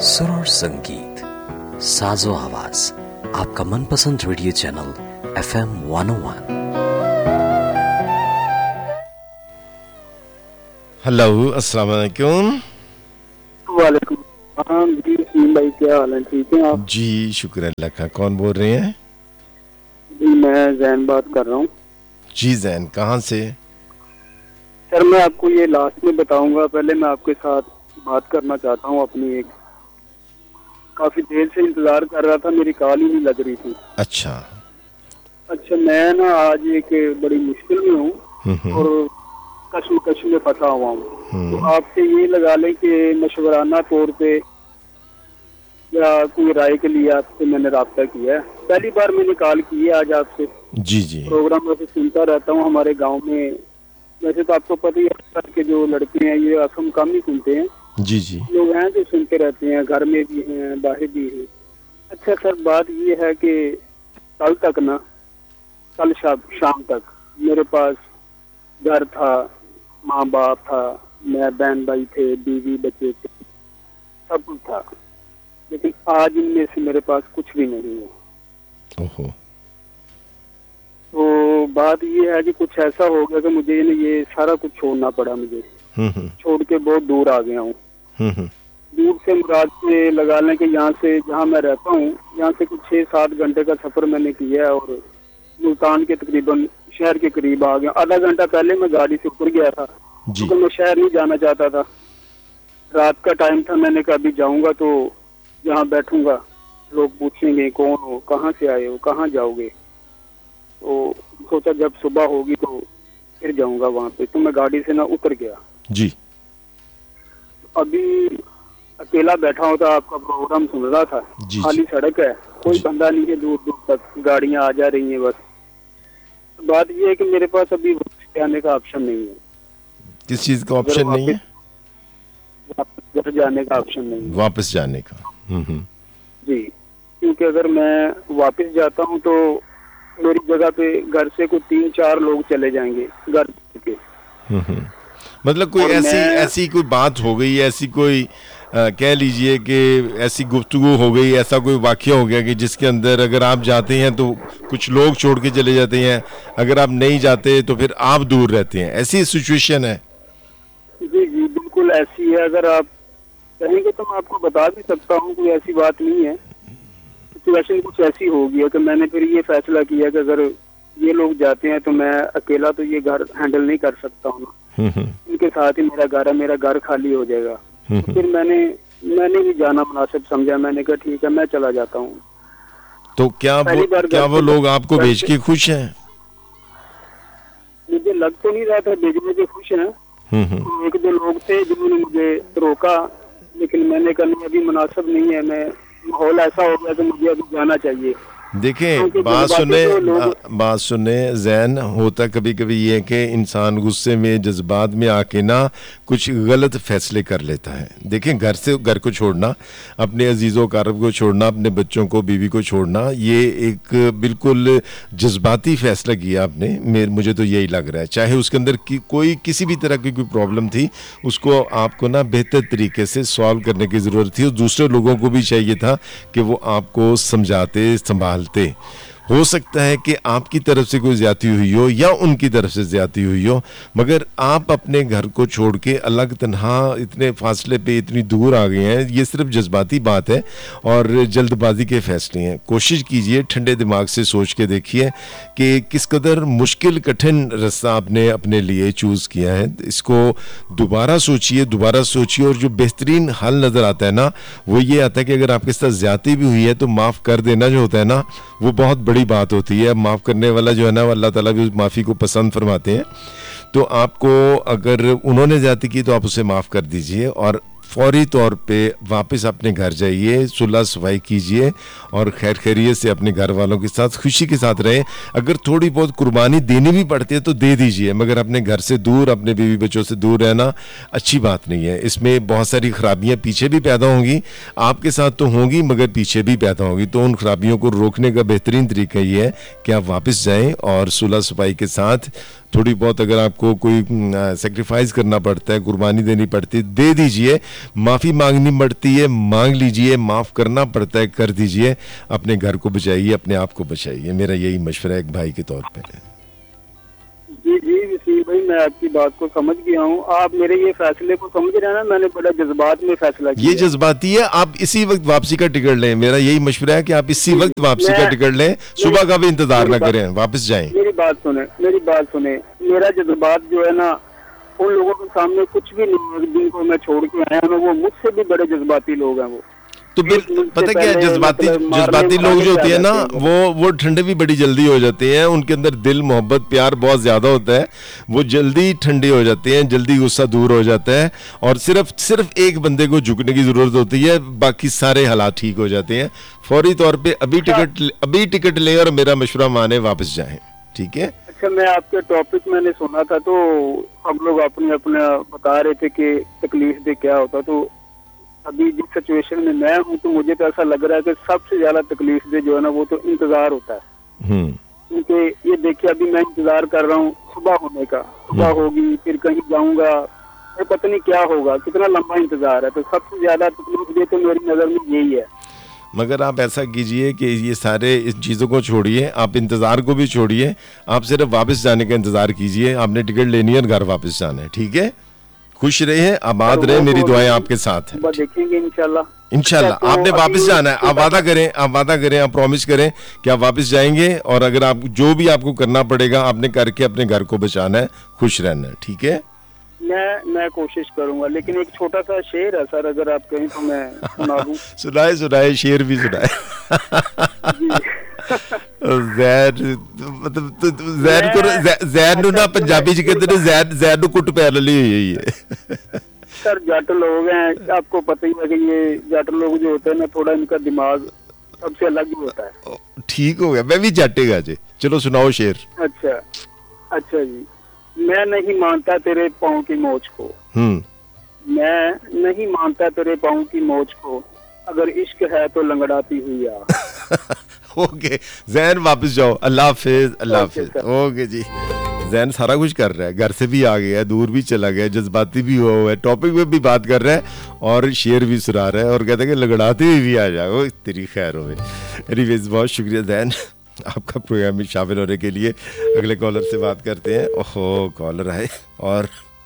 सुर और संगीत, साजो आवाज, आपका मनपसंद रेडियो चैनल FM 101। हेलो, अस्सलाम वालेकुम। वालेकुम सलाम जी। भाई क्या हाल है, ठीक है आप? जी शुक्र अल्लाह का। कौन बोल रहे हैं? जी मैं जैन बात कर रहा हूँ। जी जैन, कहाँ से? सर मैं आपको ये लास्ट में बताऊंगा, पहले मैं आपके साथ बात करना चाहता हूँ। अपनी एक काफी देर से इंतजार कर रहा था, मेरी कॉल ही नहीं लग रही थी। अच्छा, मैं ना आज एक बड़ी मुश्किल में हूँ और कश्मकश में फंसा हुआ हूँ। तो आपसे ये लगा लें कि मशवराना तौर पे या कोई राय के लिए आपसे मैंने राब्ता किया है। पहली बार मैंने कॉल की है आज आपसे। जी जी। प्रोग्राम वैसे सुनता रहता हूँ हमारे गांव में। वैसे तो आपको पता ही है कि जो लड़के हैं ये एफएम कम ही सुनते हैं। जी जी। लोग हैं जो सुनते रहते हैं, घर में भी हैं, बाहर भी हैं। अच्छा सर, बात ये है कि कल शाम तक मेरे पास घर था, माँ बाप था, मैं बहन भाई थे, बीवी बच्चे थे, सब कुछ था। लेकिन आज इनमें से मेरे पास कुछ भी नहीं है। ओहो। तो बात ये है कि कुछ ऐसा हो गया कि मुझे ये सारा कुछ छोड़ना पड़ा। मुझे छोड़ के बहुत दूर आ गया हूँ। दूर से मुराद से लगा लें कि यहाँ से जहाँ मैं रहता हूँ, यहाँ से कुछ 6-7 घंटे का सफर मैंने किया है और मुल्तान के तकरीबन शहर के करीब आ गया। आधा घंटा पहले मैं गाड़ी से उतर गया था क्योंकि मैं शहर नहीं जाना चाहता था। रात का टाइम था, मैंने कहा अभी जाऊंगा तो जहाँ बैठूंगा लोग पूछेंगे कौन हो, कहाँ से आए हो, कहाँ जाओगे। तो सोचा जब सुबह होगी तो फिर जाऊंगा वहाँ पे। तो मैं गाड़ी से ना उतर गया जी। अभी अकेला बैठा होता, आपका प्रोग्राम सुन रहा था। खाली सड़क है, कोई बंदा नहीं है, दूर दूर तक गाड़ियां आ जा रही हैं बस। बात ये है कि मेरे पास अभी जाने का ऑप्शन नहीं है। किस चीज का ऑप्शन नहीं है? वापस घर जाने का ऑप्शन नहीं है। वापस जाने का? जी, क्योंकि अगर मैं वापस जाता हूँ तो मेरी जगह पे घर से कोई 3-4 लोग चले जाएंगे घर के। मतलब कोई ऐसी कोई बात हो गई, ऐसी कोई कह लीजिए कि ऐसी गुफ्तगू हो गई, ऐसा कोई वाकया हो गया कि जिसके अंदर अगर आप जाते हैं तो कुछ लोग छोड़ के चले जाते हैं, अगर आप नहीं जाते तो फिर आप दूर रहते हैं, ऐसी सिचुएशन है? जी जी बिल्कुल ऐसी है। अगर आप कहेंगे तो मैं आपको बता भी सकता हूँ, कोई ऐसी बात नहीं है। सिचुएशन कुछ ऐसी हो गई है कि मैंने फिर ये फैसला किया कि अगर ये लोग जाते हैं तो मैं अकेला तो ये घर हैंडल नहीं कर सकता हूँ। इनके साथ ही मेरा घर है, मेरा घर खाली हो जाएगा। फिर मैंने भी जाना मुनासिब समझा। मैंने कहा ठीक है मैं चला जाता हूँ। तो क्या वो लोग आपको बेच के खुश हैं? मुझे लग तो नहीं रहा था बेचने के खुश हैं। तो 1-2 लोग थे जिन्होंने मुझे रोका, लेकिन मैंने कहा नहीं अभी मुनासिब नहीं है, मैं माहौल ऐसा हो गया कि मुझे अभी जाना चाहिए। देखें, बात सुने जैन, होता कभी कभी ये है कि इंसान गुस्से में जज्बात में आके ना कुछ गलत फैसले कर लेता है। देखें, घर को छोड़ना, अपने अजीज़ों कारब को छोड़ना, अपने बच्चों को, बीवी को छोड़ना, ये एक बिल्कुल जज्बाती फैसला किया आपने। मुझे तो यही लग रहा है, चाहे उसके अंदर कोई किसी भी तरह की कोई प्रॉब्लम थी, उसको आपको ना बेहतर तरीके से सॉल्व करने की ज़रूरत थी और दूसरे लोगों को भी चाहिए था कि वो आपको समझाते संभालते। हो सकता है कि आपकी तरफ से कोई ज्यादती हुई हो या उनकी तरफ से ज्यादती हुई हो, मगर आप अपने घर को छोड़ के अलग तन्हा इतने फासले पे इतनी दूर आ गए हैं। ये सिर्फ जज्बाती बात है और जल्दबाजी के फैसले हैं। कोशिश कीजिए, ठंडे दिमाग से सोच के देखिए कि किस कदर मुश्किल कठिन रास्ता आपने अपने लिए चूज़ किया है। इसको दोबारा सोचिए और जो बेहतरीन हल नज़र आता है ना, वो ये आता है कि अगर आपके साथ ज्यादती भी हुई है तो माफ़ कर देना जो होता है ना, वो बहुत बड़ी बात होती है। माफ़ करने वाला जो है ना, अल्लाह ताला भी उस माफ़ी को पसंद फरमाते हैं। तो आपको अगर उन्होंने ज्यादती की तो आप उसे माफ़ कर दीजिए और फौरी तौर पे वापस अपने घर जाइए, सुलह सफाई कीजिए और खैर खैरियत से अपने घर वालों के साथ खुशी के साथ रहें। अगर थोड़ी बहुत कुर्बानी देनी भी पड़ती है तो दे दीजिए, मगर अपने घर से दूर, अपने बीवी बच्चों से दूर रहना अच्छी बात नहीं है। इसमें बहुत सारी खराबियां पीछे भी पैदा होंगी, आपके साथ तो होंगी मगर पीछे भी पैदा होंगी। तो उन खराबियों को रोकने का बेहतरीन तरीका ये है कि आप वापस जाएँ और सुलह सफाई के साथ थोड़ी बहुत अगर आपको कोई सेक्रीफाइस करना पड़ता है, कुर्बानी देनी पड़ती है, दे दीजिए। माफ़ी मांगनी पड़ती है, मांग लीजिए। माफ़ करना पड़ता है, कर दीजिए। अपने घर को बचाइए, अपने आप को बचाइए। मेरा यही मशवरा है एक भाई के तौर पे। जी जी वसीम भाई, मैं आपकी बात को समझ गया हूँ। आप मेरे ये फैसले को समझ रहे हैं ना, मैंने बड़ा जज्बात में फैसला किया। ये जज्बाती है, आप इसी वक्त वापसी का टिकट लें। मेरा यही मशवरा है कि आप इसी वक्त वापसी का टिकट लें, सुबह का भी इंतजार ना करें, वापस जाएं। मेरी बात सुने। मेरा जज्बात जो है ना, उन लोगों के सामने कुछ भी नहीं है जिनको मैं छोड़ के आया हूँ। वो मुझसे भी बड़े जज्बाती लोग हैं। वो तो पता क्या, जज्बाती लोग जो होते हैं ना, वो ठंडे भी बड़ी जल्दी हो जाते हैं। उनके अंदर दिल, मोहब्बत, प्यार बहुत ज्यादा होता है। वो जल्दी ठंडे हो जाते हैं, जल्दी गुस्सा दूर हो जाता है। और सिर्फ एक बंदे को झुकने की जरूरत होती है, बाकी सारे हालात ठीक हो जाते हैं। फौरी तौर पे अभी टिकट लें और मेरा मशवरा माने, वापस जाएं। ठीक है। अच्छा, मैं आपके टॉपिक मैंने सुना था, तो हम लोग अपने बता रहे थे कि तकलीफ दे क्या होता। तो अभी जिस सिचुएशन में मैं हूँ, तो मुझे तो ऐसा लग रहा है कि सबसे ज्यादा तकलीफ दे जो है ना, वो तो इंतजार होता है। क्योंकि ये देखिए, अभी मैं इंतजार कर रहा हूँ सुबह होने का। सुबह होगी, फिर कहीं जाऊंगा, ये पता नहीं क्या होगा, कितना लंबा इंतजार है। तो सबसे ज्यादा तकलीफ दे तो मेरी नजर में यही है। मगर आप ऐसा कीजिए कि ये सारे इस चीज़ों को छोड़िए, आप इंतज़ार को भी छोड़िए, आप सिर्फ वापस जाने का इंतज़ार कीजिए। आपने टिकट लेनी है और घर वापस जाना है। ठीक है। खुश रहिए, आबाद रहे, मेरी दुआएं आपके साथ हैं। देखेंगे इंशाल्लाह। आपने वापस जाना है, आप वादा करें, आप प्रॉमिस करें कि आप वापस जाएंगे। और अगर आप जो भी आपको करना पड़ेगा, आपने करके अपने घर को बचाना है, खुश रहना है। ठीक है। मैं कोशिश करूंगा, लेकिन एक छोटा सा शेर है सर, अगर आप कहें तो मैं सुना दूं। सुनाए, शेर भी सुनाए। जैन ना पंजाबी च कहते हैं, जैन कुट पैर ली हुई है। सर जट लोग हैं, आपको पता ही है कि ये जट लोग जो होते हैं ना, थोड़ा इनका दिमाग सबसे अलग ही होता है। ठीक हो गया, मैं भी जटेगा जी। चलो सुनाओ शेर। अच्छा जी। मैं नहीं मानता तेरे पाँव की मोच को, मैं नहीं मानता तेरे पाँव की मोच को, अगर इश्क है तो लंगड़ाती हुई आ। ओके जैन, वापस जाओ। अल्लाह हाफिज, अल्लाह हाफिज। ओके जी। जैन सारा कुछ कर रहा है, घर से भी आ गया, दूर भी चला गया, जज्बाती भी हुआ है, टॉपिक में भी बात कर रहा है और शेर भी सुना रहा है और कहता है कि लगड़ाते हुए भी आ जाओ। तेरी खैर हो। एनीवेज, बहुत शुक्रिया जैन आपका प्रोग्राम में शामिल होने के लिए। अगले कॉलर से बात करते हैं। ओहो, कॉलर आए और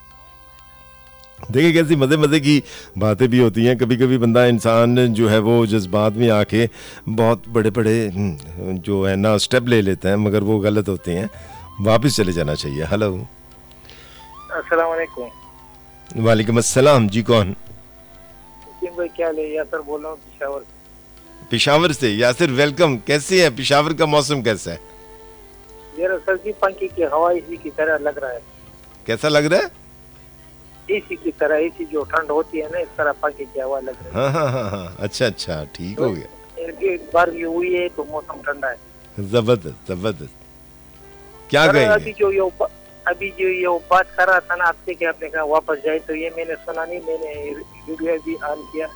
देखिए कैसी मज़े की बातें भी होती हैं। कभी कभी बंदा, इंसान जो है वो जज्बात में आके बहुत बड़े जो है ना स्टेप ले लेता है, मगर वो गलत होते हैं। वापस चले जाना चाहिए। हेलो, अस्सलाम वालेकुम। वालेकुम अस्सलाम जी। कौन? भाई क्या ले, यासर बोल रहा हूँ पेशावर से। यासर वेलकम। कैसे है पेशावर का मौसम, कैसा है? यार सर जी, पंखे की हवा इसी की तरह लग रहा है। कैसा लग रहा है? इसी की तरह, इसी जो ठंड होती है ना, इस तरह पंखे की हवा लग रही है। हाँ, अच्छा, ठीक हो गया। एक बार ये हुई है तो मौसम ठंडा है। जबरदस्त। क्या कहेंगे? अभी जो ये बात कर रहा था ना आपसे कि आपने कहा वापस जाए, तो ये मैंने सुना नहीं, मैंने वीडियो भी ऑन किया।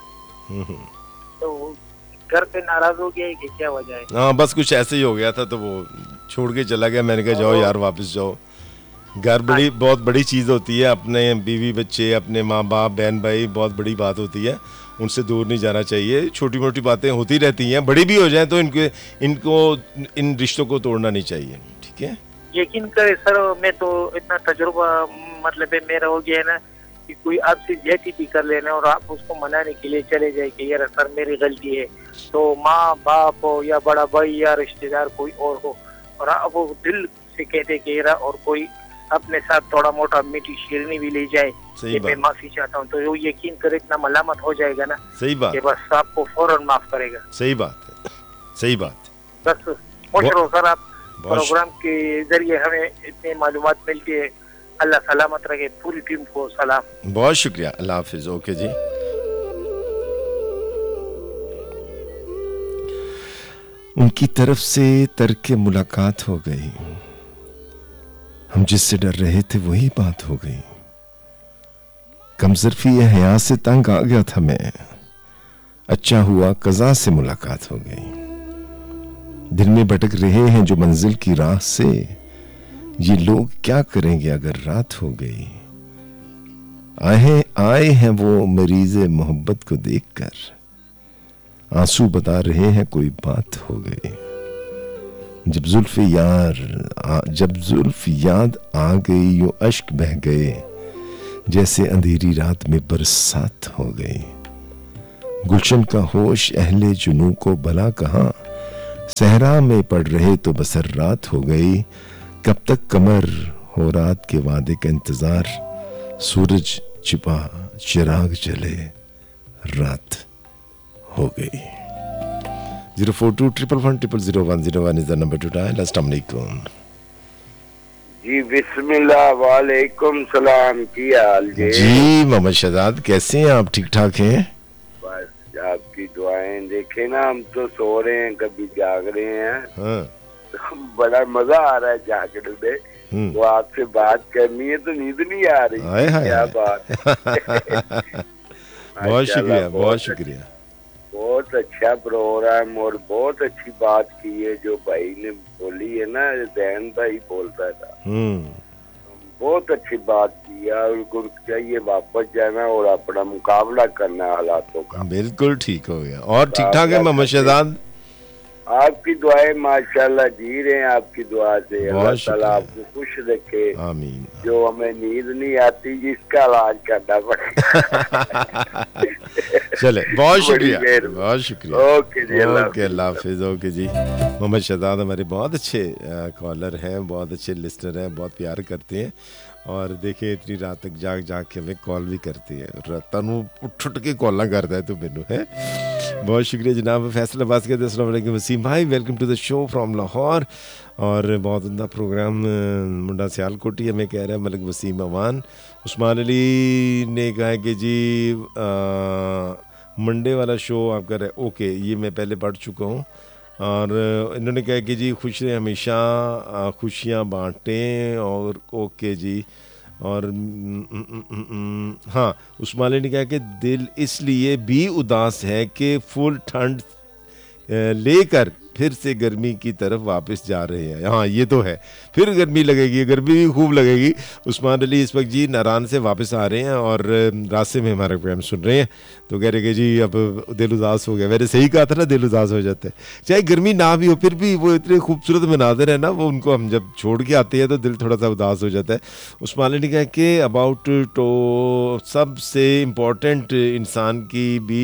तो घर पे नाराज हो गया है कि क्या वजह है? हाँ, बस कुछ ऐसे ही हो गया था, तो वो छोड़ के चला गया। मैंने कहा जाओ यार, वापस जाओ। घर बहुत बड़ी चीज़ होती है। अपने बीवी बच्चे, अपने माँ बाप, बहन भाई, बहुत बड़ी बात होती है। उनसे दूर नहीं जाना चाहिए। छोटी मोटी बातें होती रहती हैं, बड़ी भी हो जाएं तो इन रिश्तों को तोड़ना नहीं चाहिए। ठीक है। यकीन करे सर, मैं तो इतना तजुर्बा मतलब है मेरा हो गया है ना, कि कोई आपसे ज्यादती भी कर लेना और आप उसको मनाने के लिए चले जाए कि यार सर मेरी गलती है, तो माँ बाप हो या बड़ा भाई या रिश्तेदार कोई और हो, और आप वो दिल से कहते कि यार, और कोई अपने साथ थोड़ा मोटा मीठी शेरनी भी ले जाए कि मैं माफी चाहता हूँ, तो वो यकीन करे इतना मलामत हो जाएगा ना। सही बात कि बस आपको फौरन माफ करेगा। सही बात। बस खुश रहो सर, आप प्रोग्राम के जरिए हमें इतनी मालूमात मिलती है। अल्लाह सलामत रखे, पूरी टीम को सलाम। बहुत शुक्रिया, अल्लाह हाफिज। ओके जी। उनकी तरफ से तर्क मुलाकात हो गई, हम जिससे डर रहे थे वही बात हो गई। कमजरफी हया से तंग आ गया था मैं, अच्छा हुआ कज़ा से मुलाकात हो गई। दिल में भटक रहे हैं जो मंजिल की राह से, ये लोग क्या करेंगे अगर रात हो गई। आए हैं वो मरीज मोहब्बत को देखकर, आंसू बता रहे हैं कोई बात हो गई। जब जुल्फ याद आ गई, यूं अश्क बह गए, जैसे अंधेरी रात में बरसात हो गई। गुलशन का होश अहले जुनू को भला कहाँ, सहरा में पड़ रहे तो बसर रात हो गई। कब तक कमर हो रात के वादे का इंतजार, सूरज छिपा चिराग जले रात हो गई। 04211001001 is the number to dial. अस्सलाम वालेकुम। जी बिस्मिल्लाह, वालेकुम सलाम, की हाल जी मोहम्मद शहजाद, कैसे हैं आप? ठीक ठाक हैं? बस आपकी दुआएं। देखे ना, हम तो सो रहे हैं, कभी जाग रहे हैं। हाँ। तो बड़ा मजा आ रहा है जागने में। वो आपसे बात करनी है तो नींद नहीं आ रही। क्या बात है। बहुत शुक्रिया, बहुत शुक्रिया। बहुत अच्छा प्रोग्राम और बहुत अच्छी बात की है जो भाई ने बोली है ना, जैन भाई बोलता था। बहुत अच्छी बात की है, और उनको चाहिए वापस जाना और अपना मुकाबला करना हालातों का। बिल्कुल ठीक हो गया। और ठीक ठाक है मोहम्मद शहजाद? आपकी दुआएं माशाल्लाह जी रहे हैं, आपकी दुआ से अल्लाह ताला आपको खुश रखे। आमीन। जो हमें नींद नहीं आती जिसका इलाज करना पड़ेगा। चले, बहुत शुक्रिया, बहुत शुक्रिया। ओके जी, अल्लाह हाफिज। ओके जी। मोहम्मद शहजाद हमारे बहुत अच्छे कॉलर हैं, बहुत अच्छे लिस्नर हैं, बहुत प्यार करते हैं। और देखिए इतनी रात तक जाग के हमें कॉल भी करती है। तनु उठ के कॉल करता है तो मैनू है। बहुत शुक्रिया जनाब। फैसलाबाद के अस्सलाम वालेकुम वसीम भाई, welcome to the show from Lahore. और बहुत उम्दा प्रोग्राम मुंडा सियालकोटी हमें कह रहा है मलिक वसीम अवान। उस्मान अली ने कहा है कि जी मंडे वाला शो आप कर रहे हैं। ओके, ये मैं पहले पढ़ चुका हूँ। और इन्होंने कहा कि जी खुश रहें हमेशा, खुशियाँ बांटें। और ओके जी। और हाँ, उस्मान ने कहा कि दिल इसलिए भी उदास है कि फुल ठंड लेकर फिर से गर्मी की तरफ वापस जा रहे हैं। हाँ ये तो है, फिर गर्मी लगेगी, गर्मी भी खूब लगेगी। उस्मान अली इस वक्त जी नारायण से वापस आ रहे हैं और रास्ते में हमारा प्रोग्राम सुन रहे हैं। तो कह रहे कि जी अब दिल उदास हो गया। मैंने सही कहा था ना, दिल उदास हो जाता है। चाहे गर्मी ना भी हो फिर भी वो इतने खूबसूरत मनाज़िर है ना, वो उनको हम जब छोड़ के आते हैं तो दिल थोड़ा सा उदास हो जाता है। उस्मान अली ने कहा कि अबाउट तो सबसे इम्पोर्टेंट इंसान की भी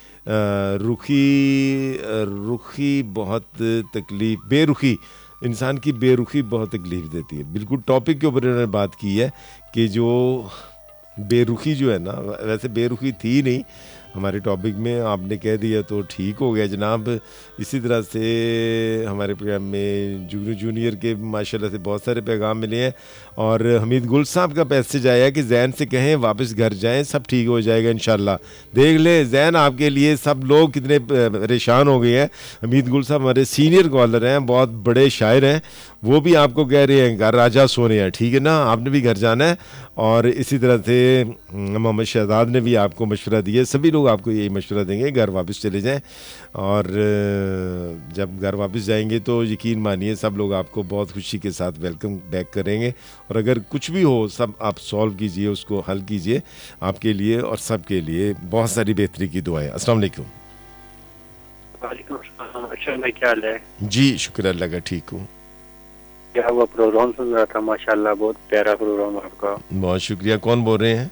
रुखी बहुत तकलीफ, बेरुखी इंसान की बेरुखी बहुत तकलीफ देती है। बिल्कुल टॉपिक के ऊपर इन्होंने बात की है कि जो बेरुखी जो है ना, वैसे बेरुखी थी नहीं हमारे टॉपिक में, आपने कह दिया तो ठीक हो गया जनाब। इसी तरह से हमारे प्रोग्राम में जूनियर के माशाल्लाह से बहुत सारे पैगाम मिले हैं। और हमीद गुल साहब का मैसेज आया कि जैन से कहें वापस घर जाएं, सब ठीक हो जाएगा इंशाल्लाह। देख ले जैन, आपके लिए सब लोग कितने परेशान हो गए हैं। हमीद गुल साहब हमारे सीनियर कॉलर हैं, बहुत बड़े शायर हैं, वो भी आपको कह रहे हैं घर राजा सोने हैं। ठीक है ना, आपने भी घर जाना है। और इसी तरह से मोहम्मद शहजाद ने भी आपको मशवरा दिया, सभी लोग आपको यही मशवरा देंगे घर वापस चले जाएं। और जब घर वापस जाएंगे तो यकीन मानिए सब लोग आपको बहुत खुशी के साथ वेलकम बैक करेंगे। और अगर कुछ भी हो सब आप सॉल्व कीजिए, उसको हल कीजिए, आपके लिए और सब के लिए बहुत सारी बेहतरी की दुआएं। अस्सलाम वालेकुम। अच्छा मैं क्या हाल है? जी शुक्र अल्लाह का, ठीक हूँ। क्या हुआ? प्रोग्राम सुन रहा था, माशाल्लाह बहुत प्यारा प्रोग्राम आपका। बहुत शुक्रिया। कौन बोल रहे हैं?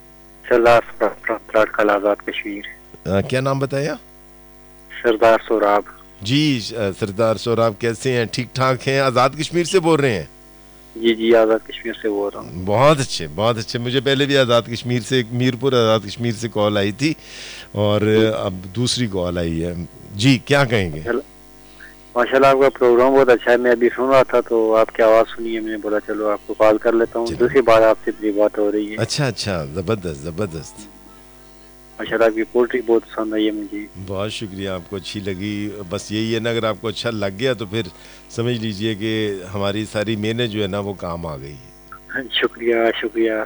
सरदार आजाद कश्मीर। क्या नाम बताया? सरदार सोराब। जी सरदार सोराब, कैसे हैं? ठीक ठाक हैं? आज़ाद कश्मीर से बोल रहे हैं? जी आज़ाद कश्मीर से बोल रहा हूँ। बहुत अच्छे, बहुत अच्छे। मुझे पहले भी आज़ाद कश्मीर से, मीरपुर आज़ाद कश्मीर से कॉल आई थी और अब दूसरी कॉल आई है। जी क्या कहेंगे? माशाल्लाह आपका प्रोग्राम बहुत अच्छा है। मैं अभी सुन रहा था तो आपकी आवाज़ सुनी है, मैंने बोला चलो आपको कॉल कर लेता हूँ। दूसरी बार आपसे मेरी बात हो रही है। अच्छा, ज़बरदस्त ज़बरदस्त। माशाल्लाह आपकी पोल्ट्री बहुत पसंद आई है मुझे। बहुत शुक्रिया, आपको अच्छी लगी। बस यही है ना, अगर आपको अच्छा लग गया तो फिर समझ लीजिए कि हमारी सारी मेहनत जो है ना वो काम आ गई है। शुक्रिया शुक्रिया,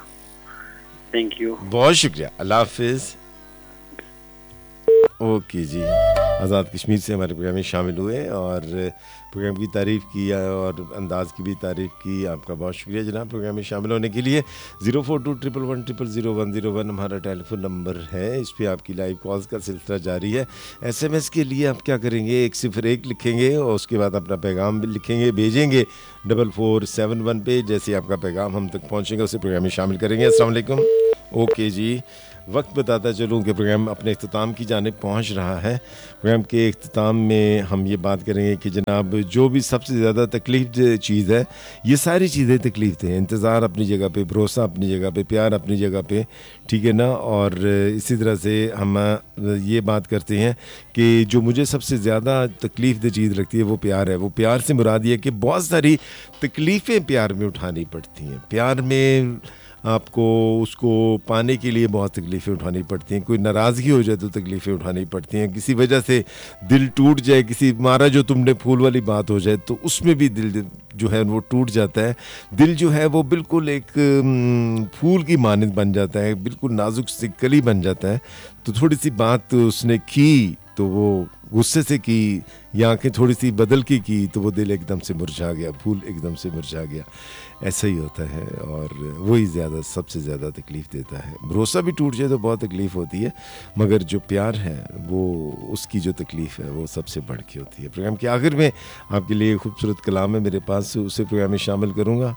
थैंक यू। बहुत शुक्रिया, अल्लाह हाफिज़। ओके जी। आज़ाद कश्मीर से हमारे प्रोग्राम में शामिल हुए और प्रोग्राम की तारीफ़ की और अंदाज़ की भी तारीफ़ की। आपका बहुत शुक्रिया जनाब प्रोग्राम में शामिल होने के लिए। 042111000101 हमारा टेलीफोन नंबर है, इस पर आपकी लाइव कॉल्स का सिलसिला जारी है। SMS के लिए आप क्या करेंगे, 101 लिखेंगे और उसके बाद अपना पैगाम लिखेंगे, भेजेंगे 4471 पे। जैसे आपका पैगाम हम तक पहुँचेगा उसे प्रोग्राम में शामिल करेंगे। अस्सलाम वालेकुम। ओके जी, वक्त बताता चलूँ कि प्रोग्राम अपने इख्तिताम की जानिब पहुँच रहा है। प्रोग्राम के इख्तिताम में हम ये बात करेंगे कि जनाब जो भी सबसे ज़्यादा तकलीफ़ चीज़ है, ये सारी चीज़ें तकलीफ़ थे। इंतज़ार अपनी जगह पे, भरोसा अपनी जगह पे, प्यार अपनी जगह पे, ठीक है ना। और इसी तरह से हम ये बात करते हैं कि जो मुझे सबसे ज़्यादा तकलीफ़ चीज़ लगती है वो प्यार है। वो प्यार से मुराद ये कि बहुत सारी तकलीफ़ें प्यार में उठानी पड़ती हैं। प्यार में आपको उसको पाने के लिए बहुत तकलीफ़ें उठानी पड़ती हैं। कोई नाराज़गी हो जाए तो तकलीफ़ें उठानी पड़ती हैं। किसी वजह से दिल टूट जाए, किसी मारा जो तुमने फूल वाली बात हो जाए तो उसमें भी दिल जो है वो टूट जाता है। दिल जो है वो बिल्कुल एक फूल की मानद बन जाता है, बिल्कुल नाजुक सी कली बन जाता है। तो थोड़ी सी बात उसने की तो वो गुस्से से की या आँखें थोड़ी सी बदल के की तो वो दिल एकदम से मुरझा गया, फूल एकदम से मुरझा गया। ऐसा ही होता है और वही सबसे ज़्यादा तकलीफ़ देता है। भरोसा भी टूट जाए तो बहुत तकलीफ़ होती है, मगर जो प्यार है वो उसकी जो तकलीफ़ है वो सबसे बढ़ के होती है। प्रोग्राम के आखिर में आपके लिए खूबसूरत कलाम है मेरे पास, उसे प्रोग्राम में शामिल करूँगा।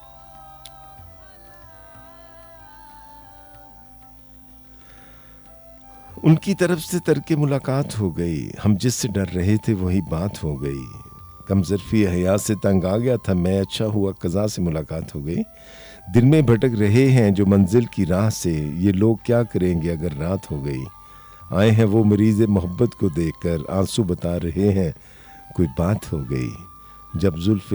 उनकी तरफ से तर्क मुलाकात हो गई, हम जिससे डर रहे थे वही बात हो गई। कमज़रफ़ी हयात से तंग आ गया था मैं, अच्छा हुआ क़ज़ा से मुलाकात हो गई। दिन में भटक रहे हैं जो मंजिल की राह से, ये लोग क्या करेंगे अगर रात हो गई। आए हैं वो मरीज़ मोहब्बत को देखकर, आंसू बता रहे हैं कोई बात हो गई। जब जुल्फ़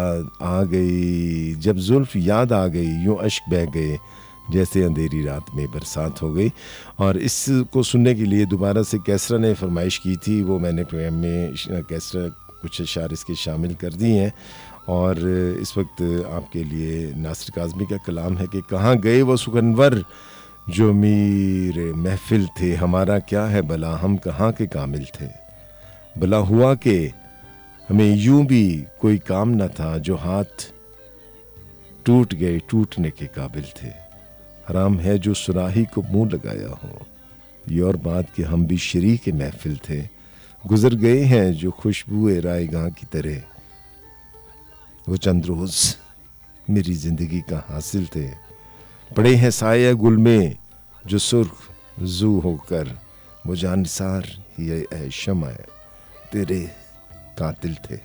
याद आ गई यूँ अश्क बह गए, जैसे अंधेरी रात में बरसात हो गई। और इसको सुनने के लिए दोबारा से कैसरा ने फरमाइश की थी, वो मैंने प्रोग्राम में कैसरा कुछ अशार इसके शामिल कर दिए हैं। और इस वक्त आपके लिए नासिर काज़मी का कलाम है कि कहाँ गए वो सुखनवर जो मेरे महफिल थे, हमारा क्या है भला हम कहाँ के कामिल थे। भला हुआ कि हमें यूं भी कोई काम न था, जो हाथ टूट गए टूटने के काबिल थे। हराम है जो सुराही को मुंह लगाया हो, ये और बात कि हम भी शरीक महफिल थे। गुजर गए हैं जो खुशबुए रायगां की तरह, वो चंद रोज मेरी जिंदगी का हासिल थे। पड़े हैं साया गुल में जो सुर्ख जू होकर, वो जानसार ही शमा तेरे कातिल थे।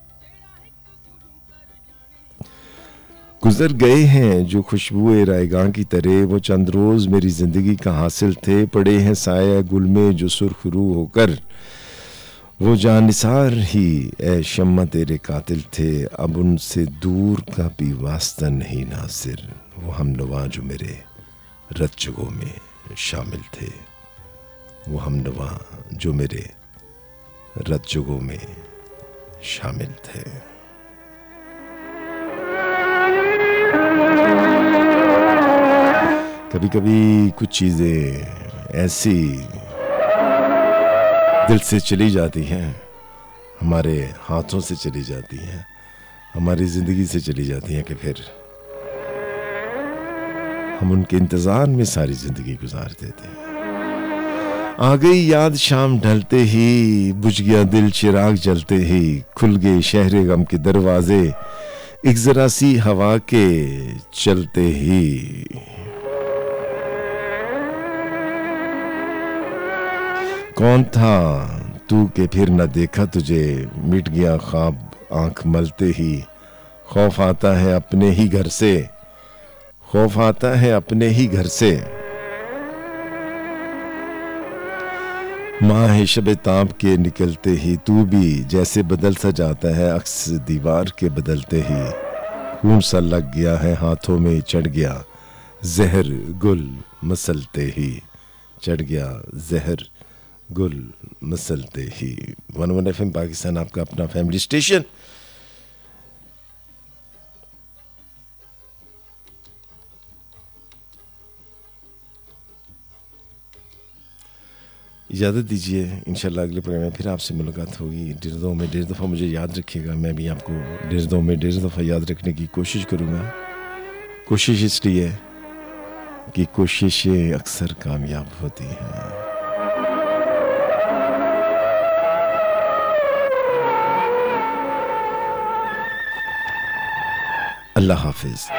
गुजर गए हैं जो खुशबुए रायगां की तरह, वो चंद रोज मेरी जिंदगी का हासिल थे। पड़े हैं साया गुल में जो सुर्ख रू होकर, वो जानिसार ही ए शम्मा तेरे कातिल थे। अब उनसे दूर का भी वास्ता नहीं नासिर, वो हम नवा जो मेरे रज्जगों में शामिल थे। वो हम नवा जो मेरे रज्जगों में शामिल थे। कभी कभी कुछ चीज़ें ऐसी दिल से चली जाती हैं, हमारे हाथों से चली जाती हैं, हमारी ज़िंदगी से चली जाती हैं कि फिर हम उनके इंतज़ार में सारी ज़िंदगी गुजार देते हैं। आ गई याद शाम ढलते ही, बुझ गया दिल चिराग जलते ही, खुल गए शहरे गम के दरवाजे एक ज़रा सी हवा के चलते ही। कौन था तू के फिर न देखा तुझे, मिट गया ख्वाब आंख मलते ही। खौफ आता है अपने ही घर से, खौफ आता है अपने ही घर से। माह शब ताब के निकलते ही, तू भी जैसे बदल सा जाता है अक्स दीवार के बदलते ही। खून सा लग गया है हाथों में, चढ़ गया जहर गुल मसलते ही, चढ़ गया जहर गुल मसलते ही। 101 FM पाकिस्तान आपका अपना फैमिली स्टेशन। इजाज़त दीजिए, इंशाल्लाह अगले प्रोग्राम में फिर आपसे मुलाकात होगी। डेढ़ में 1.5 दफ़ा मुझे याद रखिएगा, मैं भी आपको 1.5 में 1.5 दफ़ा याद रखने की कोशिश करूँगा। कोशिश इसलिए कि कोशिशें अक्सर कामयाब होती हैं। अल्लाह हाफिज़।